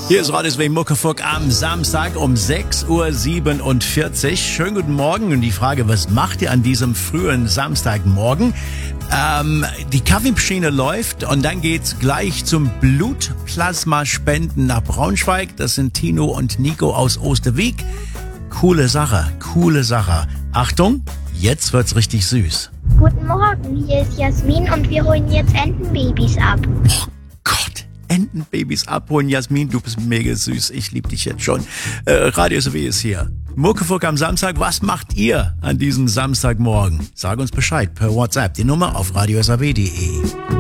Hier ist Radio SW Muckefuck am Samstag um 6:47 Uhr. Schönen guten Morgen. Und die Frage, was macht ihr an diesem frühen Samstagmorgen? Die Kaffeemaschine läuft und dann geht's gleich zum Blutplasmaspenden nach Braunschweig. Das sind Tino und Nico aus Osterwieck. Coole Sache, coole Sache. Achtung, jetzt wird's richtig süß. Guten Morgen, hier ist Jasmin und wir holen jetzt Entenbabys ab. Oh Gott, Entenbabys abholen. Jasmin, du bist mega süß. Ich liebe dich jetzt schon. Radio SW ist hier. Muckefuck am Samstag. Was macht ihr an diesem Samstagmorgen? Sag uns Bescheid per WhatsApp. Die Nummer auf radiosw.de.